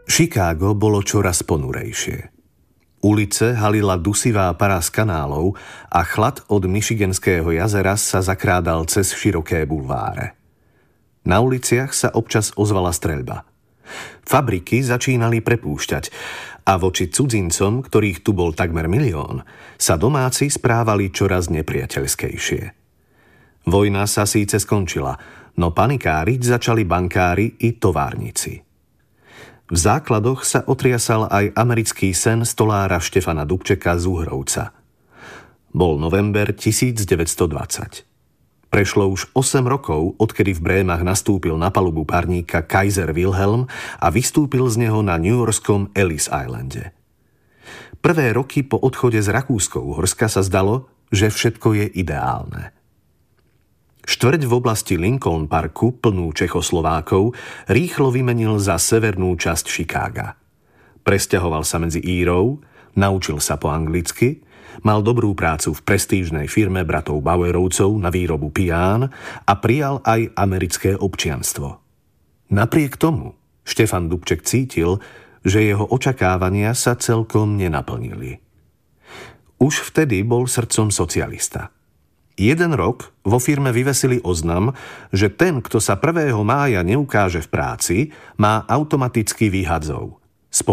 Chicago bolo čoraz ponurejšie. Ulice halila dusivá para z kanálov a chlad od Michiganského jazera sa zakrádal cez široké bulváre. Na uliciach sa občas ozvala streľba. Fabriky začínali prepúšťať a voči cudzincom, ktorých tu bol takmer 1 000 000, sa domáci správali čoraz nepriateľskejšie. Vojna sa síce skončila, no panikáriť začali bankári i továrnici. V základoch sa otriasal aj americký sen stolára Štefana Dubčeka z Uhrovca. Bol november 1920. Prešlo už 8 rokov, odkedy v Brémach nastúpil na palubu parníka Kaiser Wilhelm a vystúpil z neho na newyorskom Ellis Islande. Prvé roky po odchode z Rakúsko-Uhorska sa zdalo, že všetko je ideálne. Štvrť v oblasti Lincoln Parku, plnú Čechoslovákov, rýchlo vymenil za severnú časť Chicaga. Presťahoval sa medzi Írov, naučil sa po anglicky, mal dobrú prácu v prestížnej firme bratov Bauerovcov na výrobu pián a prijal aj americké občianstvo. Napriek tomu Štefan Dubček cítil, že jeho očakávania sa celkom nenaplnili. Už vtedy bol srdcom socialista. 1 rok vo firme vyvesili oznam, že ten, kto sa 1. mája neukáže v práci, má automaticky výhadzov.